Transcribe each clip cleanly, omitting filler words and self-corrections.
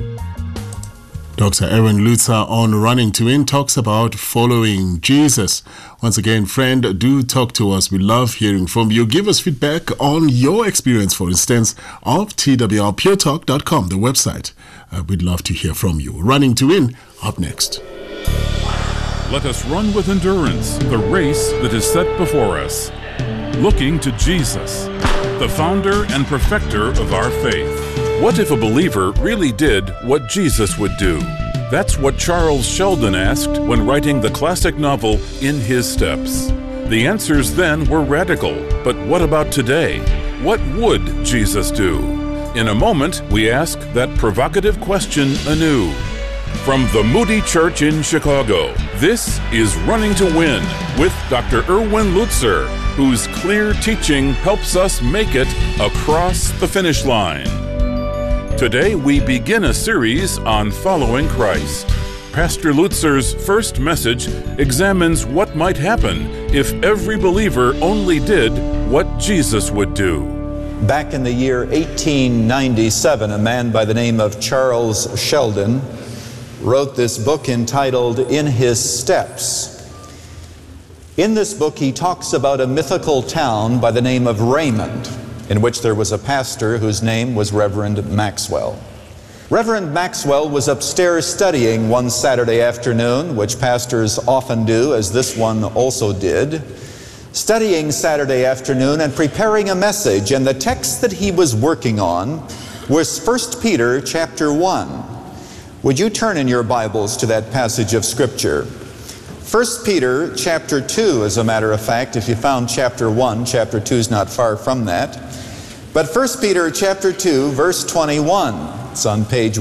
Dr. Aaron Lutzer on Running to Win talks about following Jesus. Once again, friend, do talk to us. We love hearing from you. Give us feedback on your experience, for instance, of twrpuretalk.com, the website. We'd love to hear from you. Running to Win, up next. Let us run with endurance the race that is set before us, looking to Jesus, the founder and perfecter of our faith. What if a believer really did what Jesus would do? That's what Charles Sheldon asked when writing the classic novel In His Steps. The answers then were radical, but what about today? What would Jesus do? In a moment, we ask that provocative question anew. From the Moody Church in Chicago, this is Running to Win with Dr. Erwin Lutzer, whose clear teaching helps us make it across the finish line. Today we begin a series on following Christ. Pastor Lutzer's first message examines what might happen if every believer only did what Jesus would do. Back in the year 1897, a man by the name of Charles Sheldon wrote this book entitled In His Steps. In this book he talks about a mythical town by the name of Raymond, in which there was a pastor whose name was Reverend Maxwell. Reverend Maxwell was upstairs studying one Saturday afternoon, which pastors often do, as this one also did, studying Saturday afternoon and preparing a message, and the text that he was working on was 1 Peter chapter 1. Would you turn in your Bibles to that passage of Scripture? 1 Peter chapter 2, as a matter of fact. If you found chapter 1, chapter 2 is not far from that. But 1 Peter chapter 2, verse 21. It's on page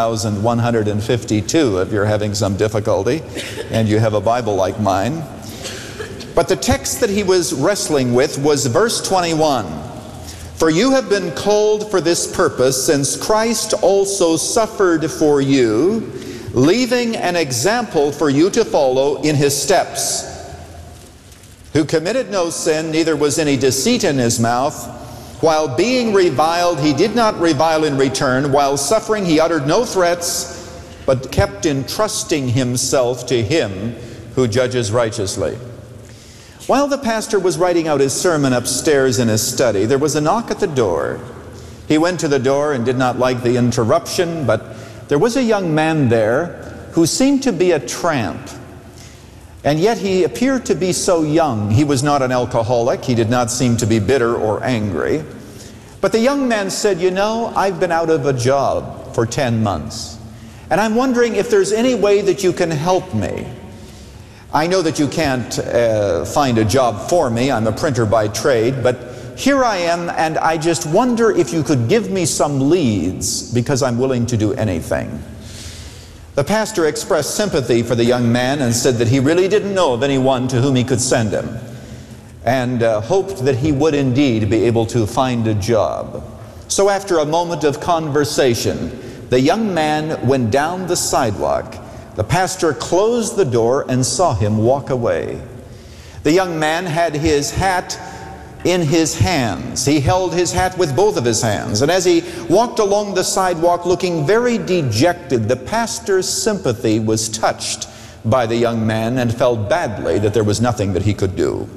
1152 if you're having some difficulty and you have a Bible like mine. But the text that he was wrestling with was verse 21. For you have been called for this purpose, since Christ also suffered for you, leaving an example for you to follow in his steps, who committed no sin, neither was any deceit in his mouth. While being reviled, he did not revile in return. While suffering, he uttered no threats, but kept entrusting himself to him who judges righteously. While the pastor was writing out his sermon upstairs in his study, there was a knock at the door. He went to the door and did not like the interruption, but there was a young man there who seemed to be a tramp. And yet he appeared to be so young. He was not an alcoholic. He did not seem to be bitter or angry. But the young man said, you know, I've been out of a job for 10 months. And I'm wondering if there's any way that you can help me. I know that you can't find a job for me. I'm a printer by trade. But here I am, and I just wonder if you could give me some leads, because I'm willing to do anything. The pastor expressed sympathy for the young man and said that he really didn't know of anyone to whom he could send him, and hoped that he would indeed be able to find a job. So after a moment of conversation, the young man went down the sidewalk. The pastor closed the door and saw him walk away. The young man had his hat in his hands. He held his hat with both of his hands. And as he walked along the sidewalk looking very dejected, the pastor's sympathy was touched by the young man and felt badly that there was nothing that he could do.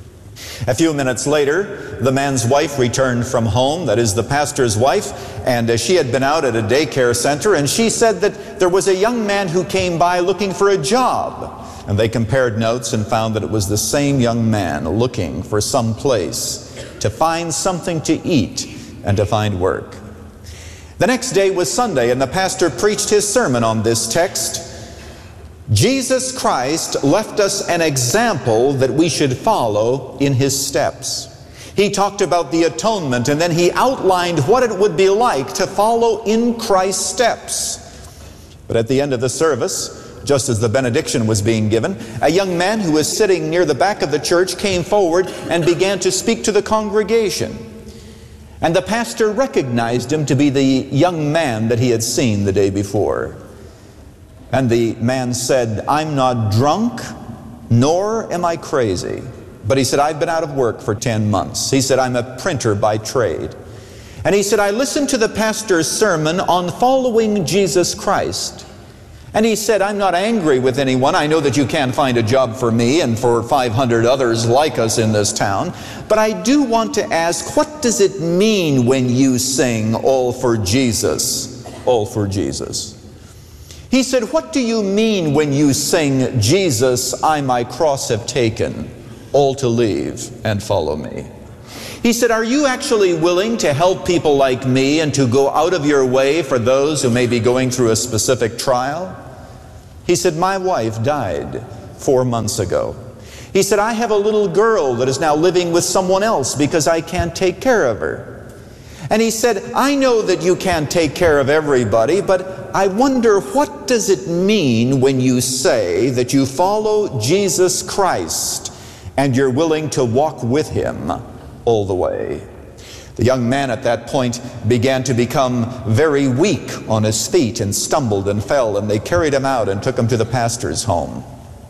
A few minutes later, the man's wife returned from home, that is the pastor's wife, and she had been out at a daycare center, and she said that there was a young man who came by looking for a job. And they compared notes and found that it was the same young man looking for some place to find something to eat and to find work. The next day was Sunday, and the pastor preached his sermon on this text. Jesus Christ left us an example that we should follow in his steps. He talked about the atonement, and then he outlined what it would be like to follow in Christ's steps. But at the end of the service, just as the benediction was being given, a young man who was sitting near the back of the church came forward and began to speak to the congregation. And the pastor recognized him to be the young man that he had seen the day before. And the man said, I'm not drunk, nor am I crazy. But he said, I've been out of work for 10 months. He said, I'm a printer by trade. And he said, I listened to the pastor's sermon on following Jesus Christ. And he said, I'm not angry with anyone. I know that you can't find a job for me and for 500 others like us in this town. But I do want to ask, what does it mean when you sing, all for Jesus, all for Jesus? He said, what do you mean when you sing, Jesus, I my cross have taken, all to leave and follow me? He said, are you actually willing to help people like me and to go out of your way for those who may be going through a specific trial? He said, my wife died 4 months ago. He said, I have a little girl that is now living with someone else because I can't take care of her. And he said, I know that you can't take care of everybody, but I wonder, what does it mean when you say that you follow Jesus Christ and you're willing to walk with Him all the way? The young man at that point began to become very weak on his feet and stumbled and fell, and they carried him out and took him to the pastor's home.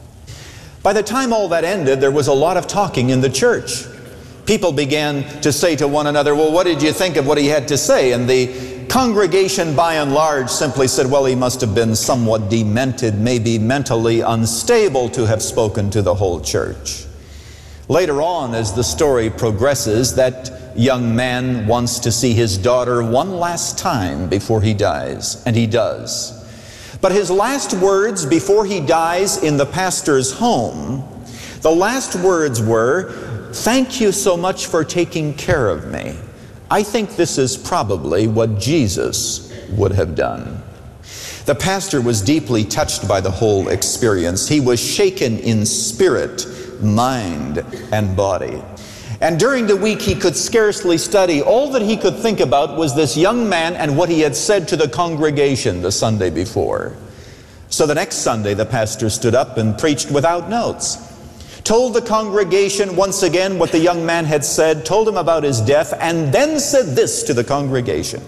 By the time all that ended, there was a lot of talking in the church. People began to say to one another, well, what did you think of what he had to say? And the congregation by and large simply said, well, he must have been somewhat demented, maybe mentally unstable to have spoken to the whole church. Later on, as the story progresses, that young man wants to see his daughter one last time before he dies, and he does. But his last words before he dies in the pastor's home, the last words were, thank you so much for taking care of me. I think this is probably what Jesus would have done. The pastor was deeply touched by the whole experience. He was shaken in spirit, mind, and body. And during the week he could scarcely study. All that he could think about was this young man and what he had said to the congregation the Sunday before. So the next Sunday the pastor stood up and preached without notes, told the congregation once again what the young man had said, told him about his death, and then said this to the congregation.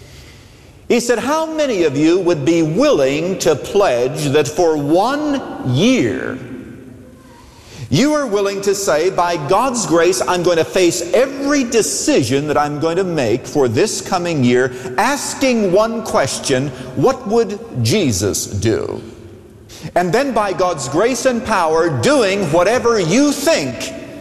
He said, how many of you would be willing to pledge that for 1 year you are willing to say, by God's grace, I'm going to face every decision that I'm going to make for this coming year, asking one question, what would Jesus do? And then by God's grace and power, doing whatever you think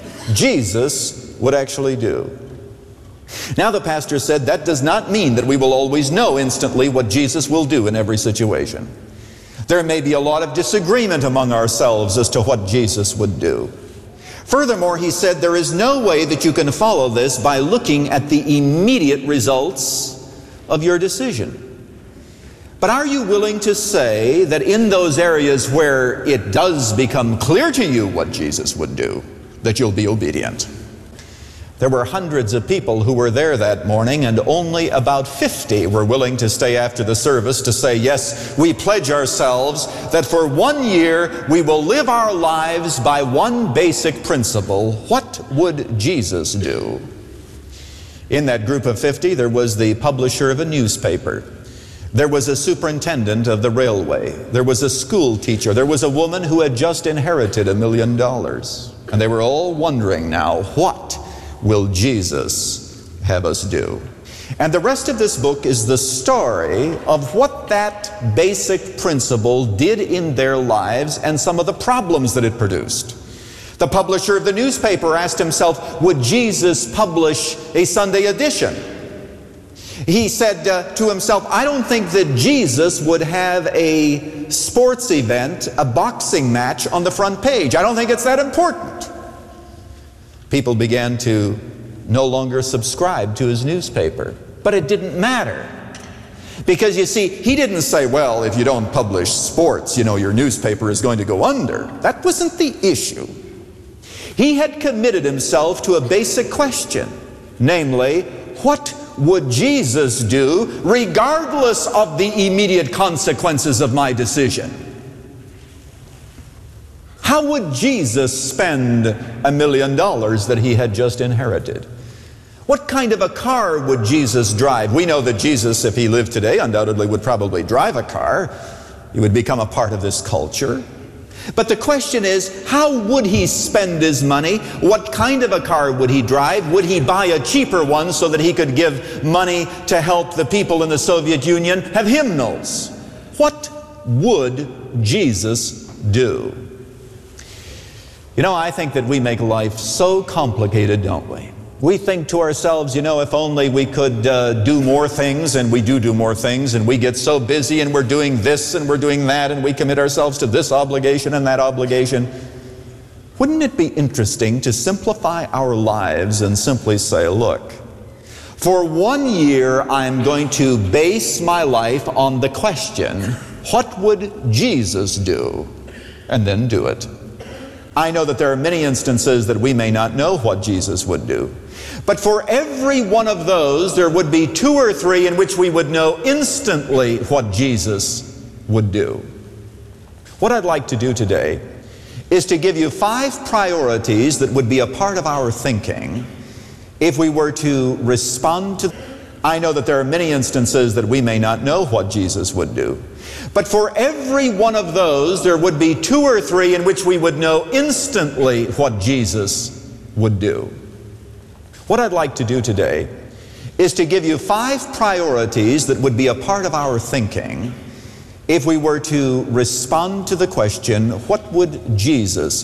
Jesus would actually do. Now the pastor said, that does not mean that we will always know instantly what Jesus will do in every situation. There may be a lot of disagreement among ourselves as to what Jesus would do. Furthermore, he said, there is no way that you can follow this by looking at the immediate results of your decision. But are you willing to say that in those areas where it does become clear to you what Jesus would do, that you'll be obedient? There were hundreds of people who were there that morning, and only about 50 were willing to stay after the service to say, yes, we pledge ourselves that for 1 year we will live our lives by one basic principle. What would Jesus do? In that group of 50, there was the publisher of a newspaper. There was a superintendent of the railway. There was a school teacher. There was a woman who had just inherited $1 million. And they were all wondering now, what will Jesus have us do? And the rest of this book is the story of what that basic principle did in their lives and some of the problems that it produced. The publisher of the newspaper asked himself, would Jesus publish a Sunday edition? He said to himself, I don't think that Jesus would have a sports event, a boxing match on the front page. I don't think it's that important. People began to no longer subscribe to his newspaper. But it didn't matter. Because you see, he didn't say, well, if you don't publish sports, your newspaper is going to go under. That wasn't the issue. He had committed himself to a basic question. Namely, what would Jesus do regardless of the immediate consequences of my decision? How would Jesus spend $1 million that he had just inherited? What kind of a car would Jesus drive? We know that Jesus, if he lived today, undoubtedly would probably drive a car. He would become a part of this culture. But the question is, how would he spend his money? What kind of a car would he drive? Would he buy a cheaper one so that he could give money to help the people in the Soviet Union have hymnals? What would Jesus do? You know, I think that we make life so complicated, don't we? We think to ourselves, you know, if only we could do more things, and we do more things, and we get so busy, and we're doing this and we're doing that, and we commit ourselves to this obligation and that obligation. Wouldn't it be interesting to simplify our lives and simply say, look, for 1 year I'm going to base my life on the question, what would Jesus do? And then do it. I know that there are many instances that we may not know what Jesus would do. But for every one of those, there would be 2 or 3 in which we would know instantly what Jesus would do. What I'd like to do today is to give you 5 priorities that would be a part of our thinking if we were to respond to. I know that there are many instances that we may not know what Jesus would do. But for every one of those, there would be 2 or 3 in which we would know instantly what Jesus would do. What I'd like to do today is to give you 5 priorities that would be a part of our thinking if we were to respond to the question, what would Jesus